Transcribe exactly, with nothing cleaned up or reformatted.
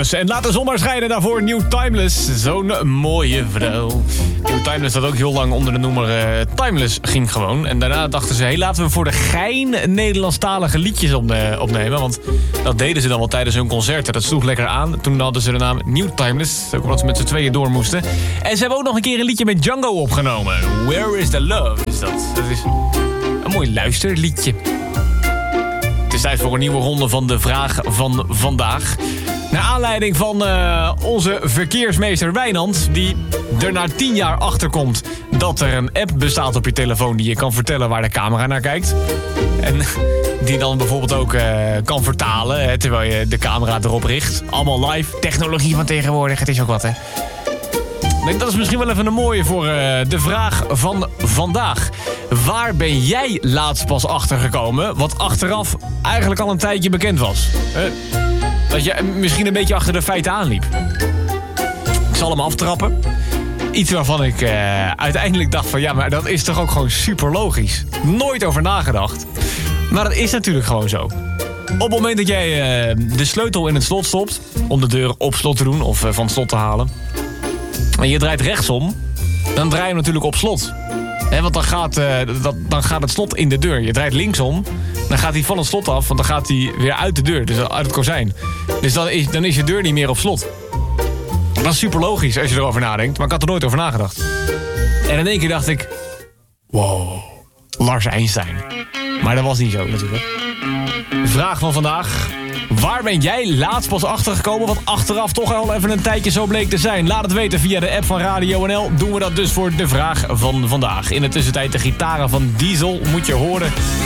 Timeless. En laat de zon maar schijnen daarvoor. New Timeless. Zo'n mooie vrouw. New Timeless dat ook heel lang onder de noemer uh, Timeless ging gewoon. En daarna dachten ze, hey, laten we voor de gein Nederlandstalige liedjes opne- opnemen. Want dat deden ze dan wel tijdens hun concerten. Dat sloeg lekker aan. Toen hadden ze de naam New Timeless. Ook omdat ze met z'n tweeën door moesten. En ze hebben ook nog een keer een liedje met Django opgenomen. Where is the love is dat. Dat is een mooi luisterliedje. Het is tijd voor een nieuwe ronde van de vraag van vandaag. Naar aanleiding van uh, onze verkeersmeester Wijnand... die er na tien jaar achterkomt dat er een app bestaat op je telefoon... die je kan vertellen waar de camera naar kijkt. En die dan bijvoorbeeld ook uh, kan vertalen... Hè, terwijl je de camera erop richt. Allemaal live. Technologie van tegenwoordig, het is ook wat, hè. Nee, dat is misschien wel even een mooie voor uh, de vraag van vandaag. Waar ben jij laatst pas achtergekomen... wat achteraf eigenlijk al een tijdje bekend was? Uh, dat je misschien een beetje achter de feiten aanliep. Ik zal hem aftrappen. Iets waarvan ik uh, uiteindelijk dacht van... ja, maar dat is toch ook gewoon super logisch. Nooit over nagedacht. Maar dat is natuurlijk gewoon zo. Op het moment dat jij uh, de sleutel in het slot stopt... om de deur op slot te doen of uh, van het slot te halen... en je draait rechtsom, dan draai je hem natuurlijk op slot. He, want dan gaat, uh, dat, dan gaat het slot in de deur. Je draait linksom, dan gaat hij van het slot af... want dan gaat hij weer uit de deur, dus uit het kozijn. Dus dan is, dan is je deur niet meer op slot. Dat is super logisch als je erover nadenkt, maar ik had er nooit over nagedacht. En in één keer dacht ik... wow, Lars Einstein. Maar dat was niet zo natuurlijk. Vraag van vandaag... waar ben jij laatst pas achtergekomen... wat achteraf toch al even een tijdje zo bleek te zijn? Laat het weten via de app van Radio N L. Doen we dat dus voor de vraag van vandaag. In de tussentijd de gitaren van Diesel moet je horen...